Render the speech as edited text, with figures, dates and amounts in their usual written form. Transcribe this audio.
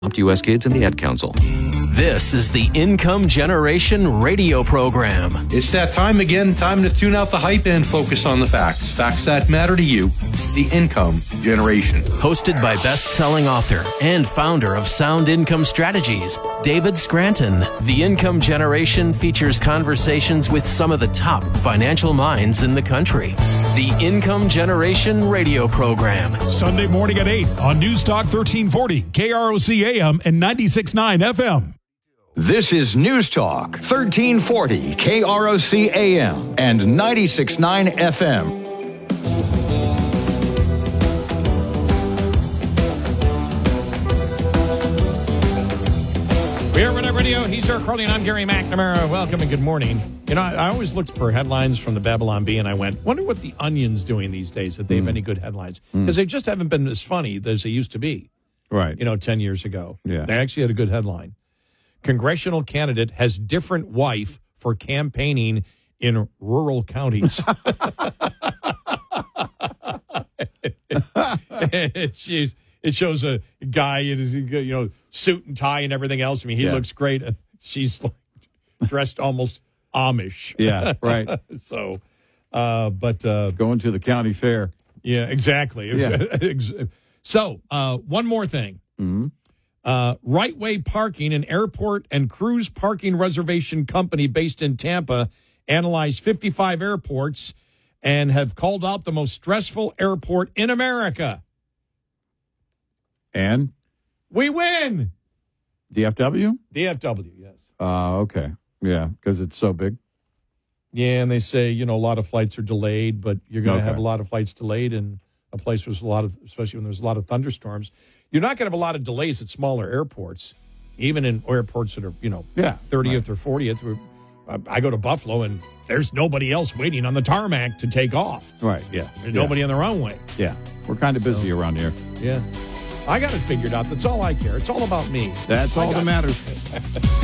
U.S. Kids and the Ad Council. This is the Income Generation radio program. It's that time again. Time to tune out the hype and focus on the facts. Facts that matter to you. The Income Generation. Hosted by best-selling author and founder of Sound Income Strategies, David Scranton. The Income Generation features conversations with some of the top financial minds in the country. The Income Generation radio program. Sunday morning at 8 on News Talk 1340, KROC AM and 96.9 FM. This is News Talk 1340 KROC AM and 96.9 FM. We are Renee Radio. He's Eric Carly, and I'm Gary McNamara. Welcome and good morning. You know, I always looked for headlines from the Babylon Bee, and I wonder what the Onion's doing these days, if they have any good headlines. Because they just haven't been as funny as they used to be. Right. 10 years ago. Yeah. They actually had a good headline. Congressional candidate has different wife for campaigning in rural counties. It shows a guy in his suit and tie and everything else. I mean, he looks great. She's like dressed almost Amish. Yeah, right. So, going to the county fair. Yeah, exactly. Yeah. So, one more thing. Mm-hmm. Right Way Parking, an airport and cruise parking reservation company based in Tampa, analyzed 55 airports and have called out the most stressful airport in America. And? We win! DFW? DFW, yes. Okay. Yeah, because it's so big. Yeah, and they say, a lot of flights are delayed, but you're going to have a lot of flights delayed in a place with especially when there's a lot of thunderstorms. You're not going to have a lot of delays at smaller airports, even in airports that are, 30th or 40th. I go to Buffalo, and there's nobody else waiting on the tarmac to take off. Right, yeah. There's nobody on the runway. Yeah, we're kind of busy around here. Yeah. I got it figured out. That's all I care. It's all about me. That's all that matters.